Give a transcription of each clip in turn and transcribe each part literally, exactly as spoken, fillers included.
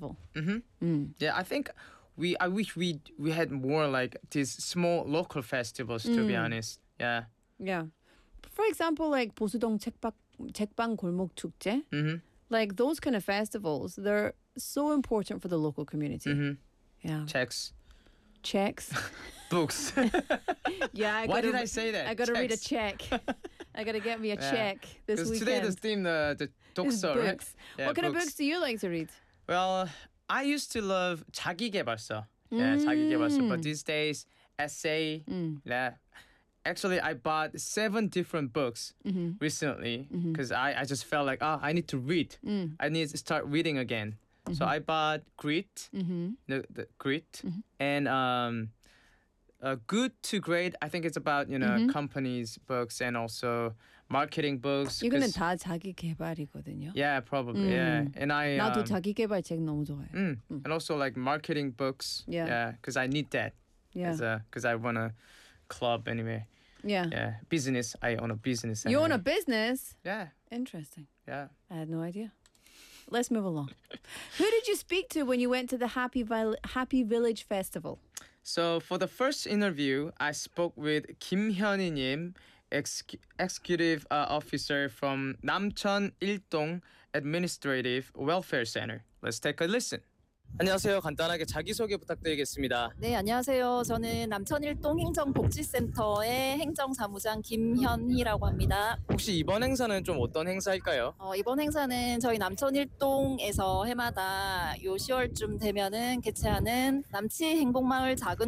festival. Mm-hmm. Mm. Yeah, I think we. I wish we we had more like these small local festivals. To be Mm. honest, yeah. Yeah. For example, like 보수동 책방 책방 골목 축제, Mm-hmm. like those kind of festivals, they're so important for the local community. Mm-hmm. Yeah. Checks, Checks. books. Yeah. I Why gotta, did I say that? I gotta read a Checks. check. I gotta get me a Yeah. check this Because weekend. today the theme the the Is 독서, right? books. Yeah, What kind of books do you like to read? Well, I used to love 자기계발서. Yeah, 자기계발서. But Mm. these days, essay. Mm. Yeah. Actually, I bought seven different books Mm-hmm. recently because I, I just felt like, oh, I need to read. Mm. I need to start reading again. So I bought Grit, Mm-hmm. the, the Grit, Mhm. and um, uh, Good to Great. I think it's about, you know, Mhm. companies' books and also marketing books. 이거는 'cause- 다 자기 개발이거든요. Yeah, probably. 음. Yeah. And I. 나도 um, 자기 개발 책 너무 좋아해. Mm. Mm. And also like marketing books. Yeah. Yeah, because I need that. Yeah. Because I run a club anyway. Yeah. Yeah. Business. I own a business. You own a anyway. business? Yeah. Interesting. Yeah. I had no idea. Let's move along. Who did you speak to when you went to the Happy Vil- Happy Village Festival? So for the first interview, I spoke with Kim Hyunhee-님, ex- executive uh, officer from Namcheon Ildong Administrative Welfare Center. Let's take a listen. 안녕하세요. 간단하게 자기소개 부탁드리겠습니다. 네, 안녕하세요. 저는 남천일동 행정복지센터의 행정사무장 김현희라고 합니다. 혹시 이번 행사는 좀 어떤 행사일까요? 어, 이번 행사는 저희 남천일동에서 해마다 요 시월쯤 되면은 개최하는 남치 행복마을 작은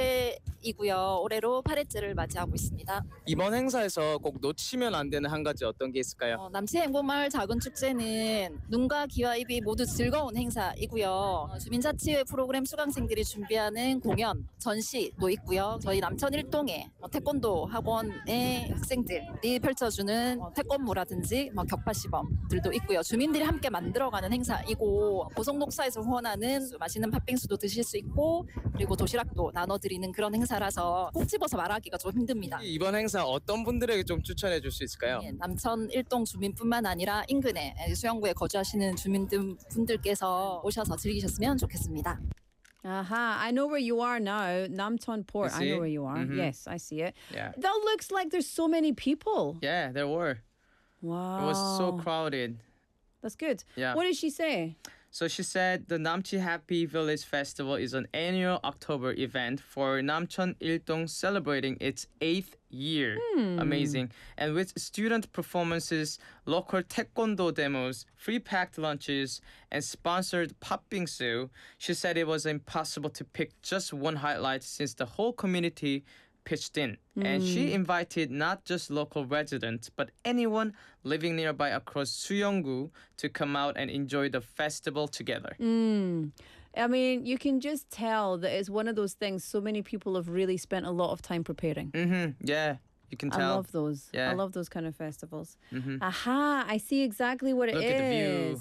축제이고요. 올해로 팔 회째를 맞이하고 있습니다. 이번 행사에서 꼭 놓치면 안 되는 한 가지 어떤 게 있을까요? 어, 남치 행복마을 작은 축제는 눈과 귀와 입이 모두 즐거운 행사이고요. 어, 주민자치회 프로그램 수강생들이 준비하는 공연, 전시도 있고요. 저희 남천 일동에 어, 태권도 학원의 학생들이 펼쳐주는 어, 태권무라든지 뭐 격파 시범들도 있고요. 주민들이 함께 만들어가는 행사이고 고성녹사에서 후원하는 맛있는 팥빙수도 드실 수 있고 그리고 도시락도 나눠드리는 그런 행사라서 꼭 집어서 말하기가 좀 힘듭니다. 이번 행사 어떤 분들에게 좀 추천해 줄 수 있을까요? 예, 남천 일동 주민뿐만 아니라 인근에 수영구에 거주하시는 주민들 분들께서 오셔서 즐기셨으면 좋겠습니다. Aha, I know where you are now. Namcheon Port. You I know see? where you are. Mhm. Yes, I see it. Yeah. That looks like there's so many people. Yeah, there were. Wow. It was so crowded. That's good. Yeah. What did she say? So she said the Namchi Happy Village Festival is an annual October event for Namcheon Ildong celebrating its eighth year. Amazing. And with student performances, local taekwondo demos, free packed lunches, and sponsored 팥빙수, she said it was impossible to pick just one highlight since the whole community pitched in. And she invited not just local residents, but anyone living nearby across Suyeonggu to come out and enjoy the festival together. Mm. I mean, you can just tell that it's one of those things so many people have really spent a lot of time preparing. Mm-hmm. Yeah, you can I tell. love those. I Yeah. love those kind of festivals. Mhm. Aha, I see exactly what it is. Look at the view.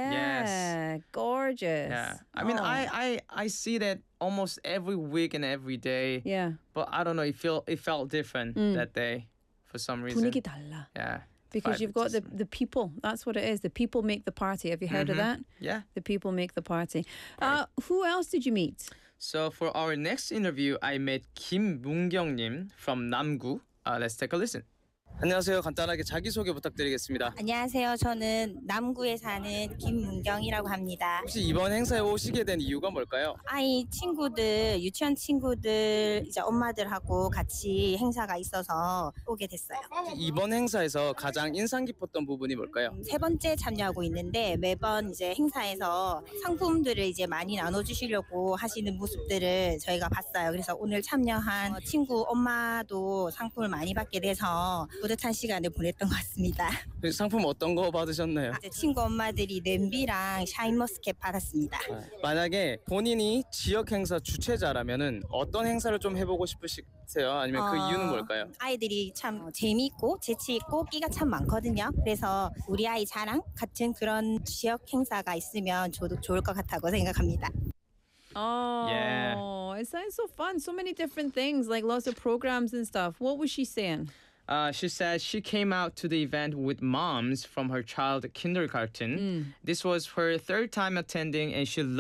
Yeah, gorgeous. Yeah. I mean, Oh. I, I I see that almost every week and every day. Yeah, But I don't know, it feel it felt different Mm. that day for some reason. 분위기 달라. Yeah. Because Vibe you've got the, adjustment. the people. That's what it is. The people make the party. Have you heard of Mhm. that? Yeah. The people make the party. Uh, who else did you meet? So for our next interview, I met Kim Moongyung-님 from Namgu. Uh, let's take a listen. 안녕하세요. 간단하게 자기소개 부탁드리겠습니다. 안녕하세요. 저는 남구에 사는 김문경이라고 합니다. 혹시 이번 행사에 오시게 된 이유가 뭘까요? 아이 친구들, 유치원 친구들, 이제 엄마들하고 같이 행사가 있어서 오게 됐어요. 혹시 이번 행사에서 가장 인상 깊었던 부분이 뭘까요? 세 번째 참여하고 있는데 매번 이제 행사에서 상품들을 이제 많이 나눠주시려고 하시는 모습들을 저희가 봤어요. 그래서 오늘 참여한 친구 엄마도 상품을 많이 받게 돼서 뿌듯한 시간을 보냈던 것 같습니다. 상품 어떤 거 받으셨나요? 이제 친구 엄마들이 냄비랑 샤인머스켓 받았습니다. 만약에 본인이 지역 행사 주최자라면은 어떤 행사를 좀 해보고 싶으세요? 아니면 그 어, 이유는 뭘까요? 아이들이 참 재미있고 재치있고 끼가 참 많거든요. 그래서 우리 아이 자랑 같은 그런 지역 행사가 있으면 저도 좋을 것 같다고 생각합니다. Oh, Yeah. it sounds so fun. So many different things, like lots of programs and stuff. What was she saying? Uh, she said she came out to the event with moms from her child kindergarten. This was her third time attending, and she